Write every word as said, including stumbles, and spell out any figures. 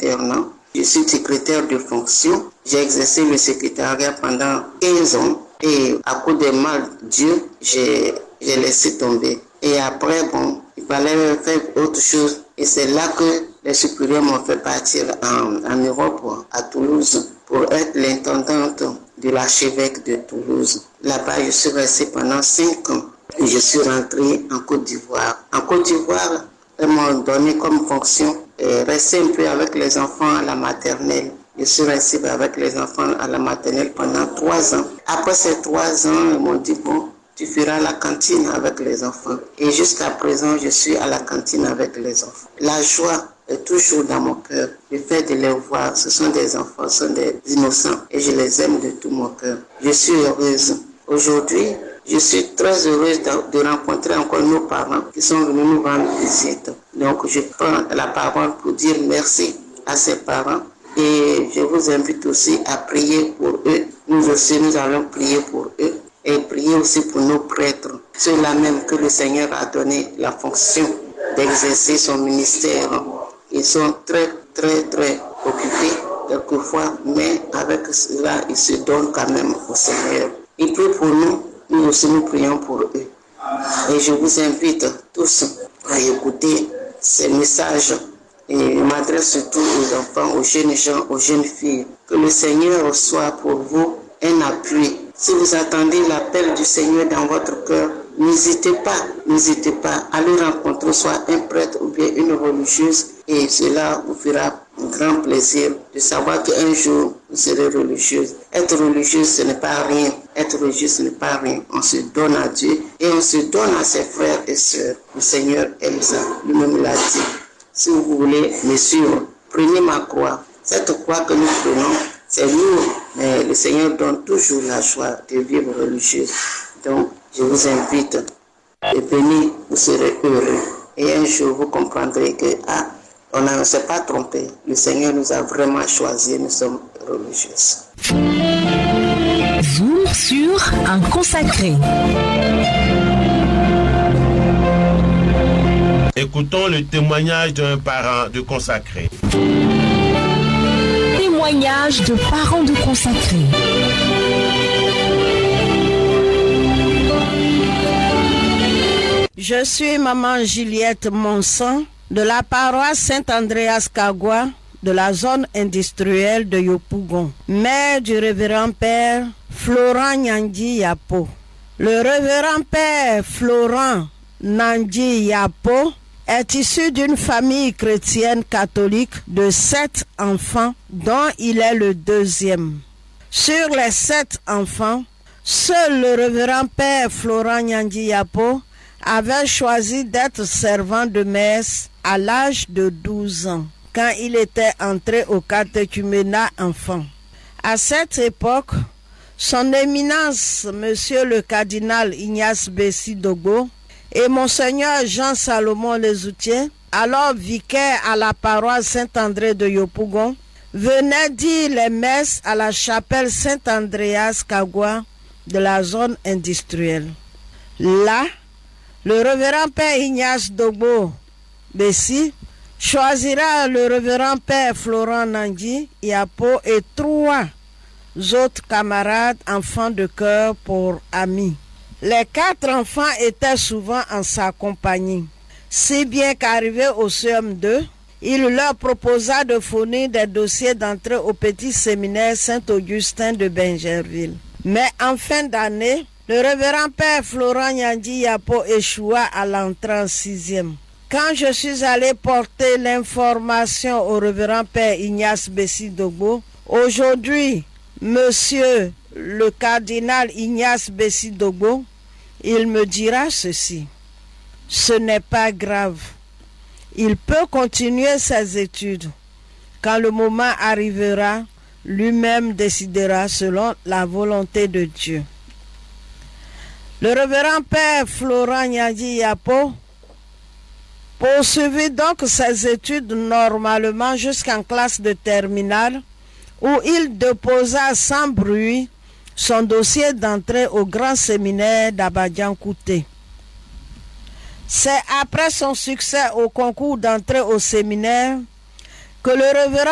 alternant. Je suis secrétaire de fonction. J'ai exercé le secrétariat pendant quinze ans et à cause de mal Dieu, j'ai, j'ai laissé tomber. Et après, bon, il fallait faire autre chose. Et c'est là que les supérieurs m'ont fait partir en, en Europe, à Toulouse, pour être l'intendante de l'archevêque de Toulouse. Là-bas, je suis restée pendant cinq ans. Et je suis rentrée en Côte d'Ivoire. En Côte d'Ivoire, ils m'ont donné comme fonction de rester un peu avec les enfants à la maternelle. Je suis restée avec les enfants à la maternelle pendant trois ans. Après ces trois ans, ils m'ont dit, bon, tu feras la cantine avec les enfants. Et jusqu'à présent, je suis à la cantine avec les enfants. La joie est toujours dans mon cœur. Le fait de les voir, ce sont des enfants, ce sont des innocents. Et je les aime de tout mon cœur. Je suis heureuse. Aujourd'hui, je suis très heureuse de rencontrer encore nos parents qui sont venus nous rendre visite. Donc, je prends la parole pour dire merci à ces parents. Et je vous invite aussi à prier pour eux. Nous aussi, nous allons prier pour eux. Et prier aussi pour nos prêtres. Ceux-là même que le Seigneur a donné la fonction d'exercer son ministère. Ils sont très, très, très occupés quelquefois, mais avec cela, ils se donnent quand même au Seigneur. Ils prient pour nous, nous aussi nous prions pour eux. Et je vous invite tous à écouter ces messages. Et je m'adresse surtout aux enfants, aux jeunes gens, aux jeunes filles. Que le Seigneur soit pour vous un appui. Si vous attendez l'appel du Seigneur dans votre cœur, n'hésitez pas, n'hésitez pas à le rencontrer, soit un prêtre ou bien une religieuse, et cela vous fera un grand plaisir de savoir qu'un jour vous serez religieuse. Être religieuse, ce n'est pas rien. Être religieuse, ce n'est pas rien. On se donne à Dieu et on se donne à ses frères et sœurs. Le Seigneur aime ça, lui-même l'a dit. Si vous voulez me suivre, prenez ma croix. Cette croix que nous prenons, c'est lourd, mais le Seigneur donne toujours la joie de vivre religieuse. Donc, je vous invite de venir, vous serez heureux. Et un jour, vous comprendrez que, ah, on ne s'est pas trompé. Le Seigneur nous a vraiment choisis, nous sommes religieuses. Jour sur un consacré. Écoutons le témoignage d'un parent de consacré. Témoignage de parents de consacrés. Je suis maman Juliette Monson de la paroisse Saint-Andréas Kagwa de la zone industrielle de Yopougon, mère du révérend père Florent Nyandi Yapo. Le révérend père Florent Nyandi Yapo est issu d'une famille chrétienne catholique de sept enfants, dont il est le deuxième. Sur les sept enfants, seul le révérend père Florent Nyandi Yapo avait choisi d'être servant de messe à l'âge de douze ans, quand il était entré au catéchuménat enfant. À cette époque, son éminence, monsieur le cardinal Ignace Bessi Dogo, et monseigneur Jean-Salomon Lezoutier, alors vicaire à la paroisse Saint-André de Yopougon, venait dire les messes à la chapelle Saint-Andréas Kagwa de la zone industrielle. Là, le révérend père Ignace Dogo Bessi choisira le révérend père Florent Nyandi Yapo et trois autres camarades enfants de cœur pour amis. Les quatre enfants étaient souvent en sa compagnie, si bien qu'arrivé au C M deux, il leur proposa de fournir des dossiers d'entrée au petit séminaire Saint-Augustin de Bingerville. Mais en fin d'année, le révérend père Florent Nyandi Yapo échoua à l'entrée en sixième. Quand je suis allé porter l'information au révérend père Ignace Bessi Dogo, aujourd'hui, monsieur le cardinal Ignace Bessi Dogo, il me dira ceci: ce n'est pas grave. Il peut continuer ses études. Quand le moment arrivera, lui-même décidera selon la volonté de Dieu. Le révérend père Florent Nyandi Yapo poursuivit donc ses études normalement jusqu'en classe de terminale, où il déposa sans bruit son dossier d'entrée au grand séminaire d'Abadjan-Kouté. C'est après son succès au concours d'entrée au séminaire que le révérend